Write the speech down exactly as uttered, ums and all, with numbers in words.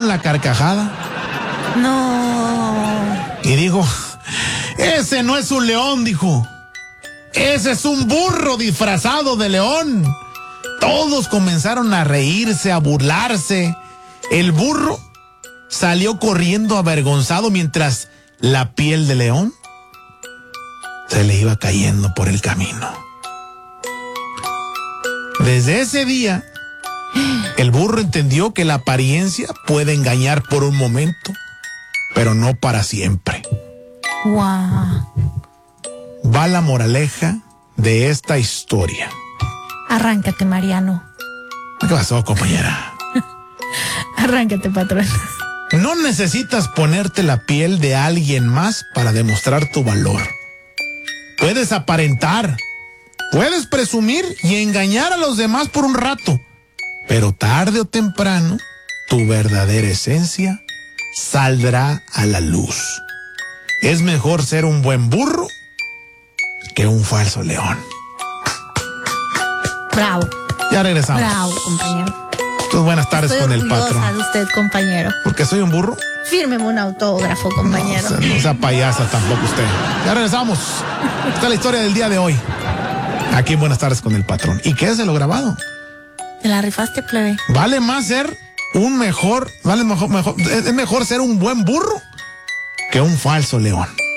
la carcajada. No. Y dijo, ese no es un león, dijo. Ese es un burro disfrazado de león. Todos comenzaron a reírse, a burlarse. El burro salió corriendo avergonzado mientras la piel de león se le iba cayendo por el camino. Desde ese día, el burro entendió que la apariencia puede engañar por un momento, pero no para siempre. Wow. Va la moraleja de esta historia. Arráncate, Mariano. ¿Qué pasó, compañera? Arráncate, patrón. No necesitas ponerte la piel de alguien más para demostrar tu valor. Puedes aparentar, puedes presumir y engañar a los demás por un rato, pero tarde o temprano, tu verdadera esencia saldrá a la luz. Es mejor ser un buen burro que un falso león. Bravo. Ya regresamos. Bravo, compañero. Pues buenas tardes. Estoy con el patrón. de usted, compañero. ¿Porque soy un burro? Fírmeme un autógrafo, compañero. No, o sea, no sea payasa tampoco usted. Ya regresamos. Esta es la historia del día de hoy. Aquí en Buenas tardes con el patrón. ¿Y qué es de lo grabado? Te la rifaste, plebe. Vale más ser un mejor, vale mejor, mejor, es mejor ser un buen burro que un falso león.